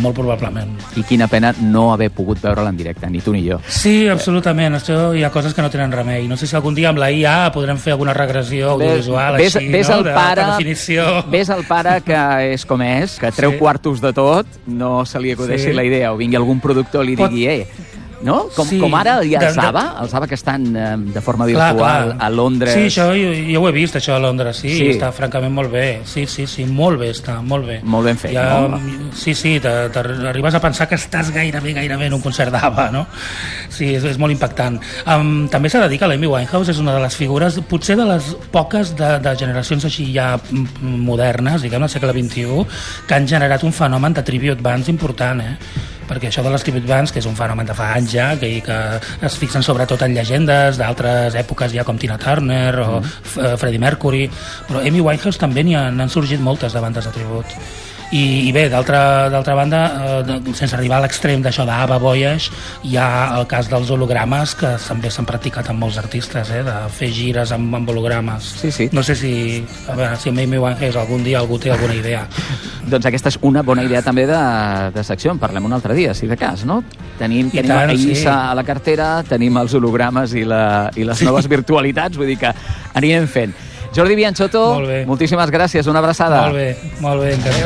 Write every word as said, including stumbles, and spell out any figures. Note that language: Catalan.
molt probablement. I quina pena no haver pogut veure'l en directe, ni tu ni jo. Sí, absolutament. Això hi ha coses que no tenen remei. No sé si algun dia amb la I A podrem fer alguna regressió audiovisual ves, així, ves no? El pare, de, de definició. Ves el pare que és com és, que treu sí. quartos de tot, no se li acudeixi sí. la idea, o vingui algun productor i li digui, eh, no? Com, sí. com ara hi ha el Zaba, el Zaba que estan eh, de forma virtual clar, clar. a Londres. Sí, això jo, jo ho he vist, això a Londres, sí, sí. està francament molt bé. Sí, sí, sí, molt bé està, molt bé. Molt ben fet, ja, no? Sí, sí, t'arribes a pensar que estàs gairebé, gairebé en un concert d'Ava, no? Sí, és, és molt impactant. Um, també s'ha de dir que l'Amy Winehouse és una de les figures, potser de les poques de, de generacions així ja modernes, diguem, al segle vint-i-u, que han generat un fenomen de tribute bands important, eh? Perquè això de les tribute bands, que és un fenomen de fa anys ja, que, que es fixen sobretot en llegendes d'altres èpoques ja com Tina Turner o mm. Freddie Mercury, però Amy Winehouse també n'hi han sorgit moltes de bandes de tribut. I, i bé, d'altra banda, eh, sense arribar a l'extrem d'això d'Ava Voyage, hi ha el cas dels hologrames, que també s'han practicat amb molts artistes, eh, de fer gires amb, amb hologrames. Sí, sí. No sé si, a veure, si amb Amy Winehouse algun dia algú té alguna idea. Doncs aquesta és una bona idea també de, de secció, en parlem un altre dia, si de cas, no? Tenim, tenim tant, a Eissa sí. a la cartera, tenim els hologrames i, la, i les sí. noves virtualitats, vull dir que anirem fent. Jordi Bianchotto, moltíssimes gràcies, una abraçada. Molt bé, molt bé, encantat.